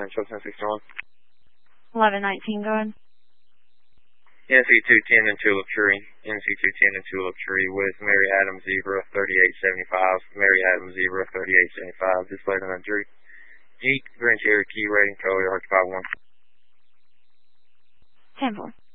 Rancho 1061. 1119, go ahead. NC210 and Tulip Tree. NC210 and Tulip Tree with Mary Adams Zebra 3875. Mary Adams Zebra 3875. Displayed on a Jeep Grand Cherokee rating code RH51. 10-4.